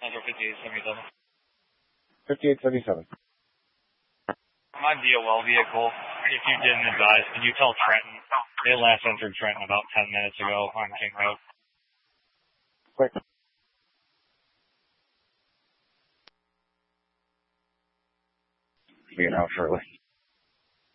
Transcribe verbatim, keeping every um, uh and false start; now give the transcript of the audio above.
Metro fifty-eight seventy-seven. fifty-eight seventy-seven. My D O L vehicle, if you didn't advise, can you tell Trenton? They last entered Trenton about ten minutes ago on King Road. Quick. Being out shortly.